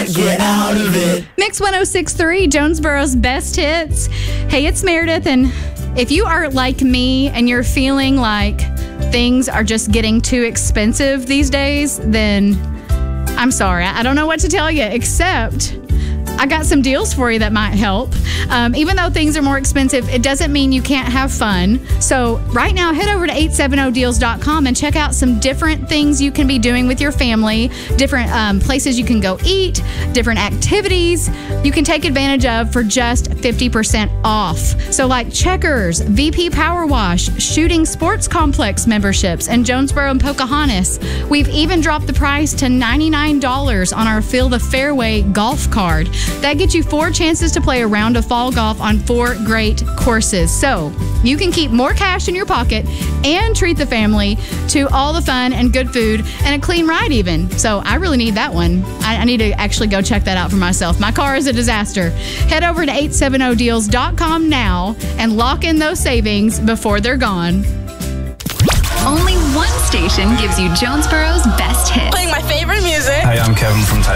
can't get out of it. Mix 106.3, Jonesboro's best hits. Hey, it's Meredith, and if you are like me and you're feeling like things are just getting too expensive these days, then I'm sorry. I don't know what to tell you, except I got some deals for you that might help. Even though things are more expensive, it doesn't mean you can't have fun. So right now, head over to 870deals.com and check out some different things you can be doing with your family, different places you can go eat, different activities you can take advantage of for just 50% off. So like Checkers, VP Power Wash, Shooting Sports Complex memberships, and Jonesboro and Pocahontas. We've even dropped the price to $99 on our Feel the Fairway golf card. That gets you 4 chances to play a round of fall golf on 4 great courses. So you can keep more cash in your pocket and treat the family to all the fun and good food and a clean ride even. So I really need that one. I need to actually go check that out for myself. My car is a disaster. Head over to 870deals.com now and lock in those savings before they're gone. Only one station gives you Jonesboro's best hits. Playing my favorite music. Hey, I'm Kevin from